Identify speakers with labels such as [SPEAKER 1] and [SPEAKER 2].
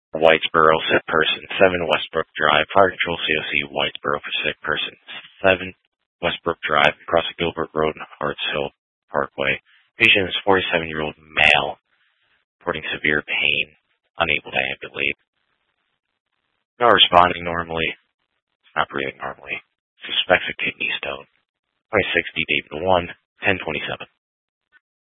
[SPEAKER 1] Whitesboro, sick person. 7 Westbrook Drive, Fire Control COC, Whitesboro for sick person. 7 Westbrook Drive, across Gilbert Road and Harts Hill Parkway. Patient is 47-year-old male, reporting severe pain, unable to ambulate. Not responding normally. Not breathing normally. Suspects a kidney stone. 2060 David 1, 1027.